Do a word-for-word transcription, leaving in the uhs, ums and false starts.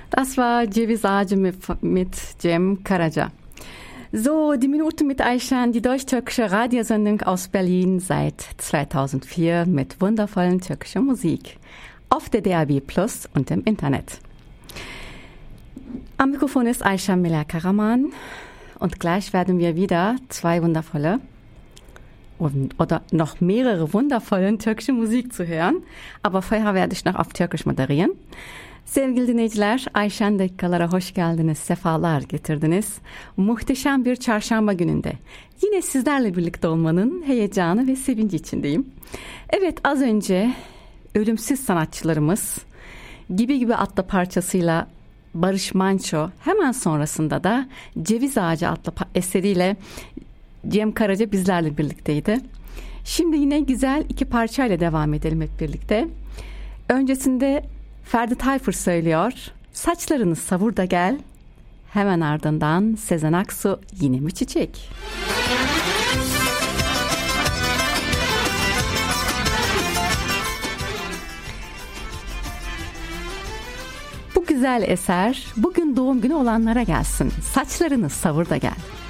Das war Ceviz Ağacı mit Cem Karaca. So, die Minute mit Ayşen, die deutsch-türkische Radiosendung aus Berlin seit zweitausendvier mit wundervollen türkischer Musik. Auf der D A B Plus und im Internet. Am Mikrofon ist Ayşen Miller Karaman und gleich werden wir wieder zwei wundervolle und, oder noch mehrere wundervollen türkische Musik zu hören. Aber vorher werde ich noch auf Türkisch moderieren. Sevgili dinleyiciler, Ayşen dakikalara hoş geldiniz, sefalar getirdiniz. Muhteşem bir çarşamba gününde yine sizlerle birlikte olmanın heyecanı ve sevinci içindeyim. Evet, az önce ölümsüz sanatçılarımız Gibi Gibi adlı parçasıyla Barış Manço, hemen sonrasında da Ceviz Ağacı adlı eseriyle Cem Karaca bizlerle birlikteydi. Şimdi yine güzel iki parçayla devam edelim hep birlikte. Öncesinde Ferdi Tayfur söylüyor, saçlarını savur da gel. Hemen ardından Sezen Aksu, Yine Mi Çiçek? Bu güzel eser bugün doğum günü olanlara gelsin. Saçlarını savur da gel.